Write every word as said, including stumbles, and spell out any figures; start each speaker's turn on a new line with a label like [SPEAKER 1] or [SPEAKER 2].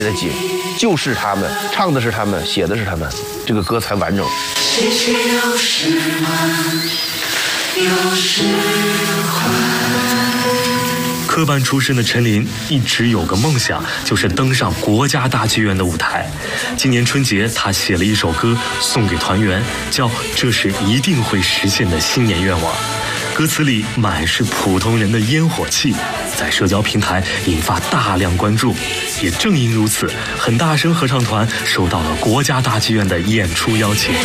[SPEAKER 1] 的景，就是他们，唱的是他们，写的是他们，这个歌才完整。
[SPEAKER 2] 科班出身的陈琳一直有个梦想，就是登上国家大剧院的舞台。今年春节，她写了一首歌送给团员，叫《这是一定会实现的新年愿望》。歌词里满是普通人的烟火气，在社交平台引发大量关注。也正因如此，很大声合唱团收到了国家大剧院的演出邀请。